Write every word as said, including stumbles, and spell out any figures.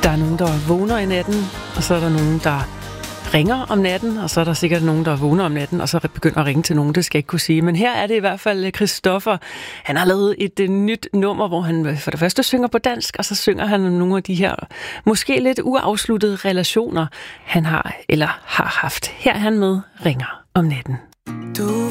Der er nogen, der vågner i natten, og så er der nogen, der ringer om natten, og så er der sikkert nogen, der vågner om natten, og så begynder at ringe til nogen, det skal jeg ikke kunne sige. Men her er det i hvert fald Christoffer. Han har lavet et, et nyt nummer, hvor han for det første synger på dansk, og så synger han om nogle af de her måske lidt uafsluttede relationer, han har eller har haft. Her er han med Ringer om natten. Du